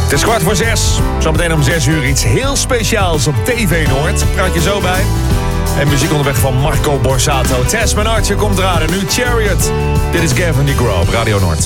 Het is 6:15. Zometeen om 6 uur iets heel speciaals op TV Noord. Praat je zo bij. En muziek onderweg van Marco Borsato. Tasman Archer komt eraan en nu Chariot. Dit is Gavin DeGraw op Radio Noord.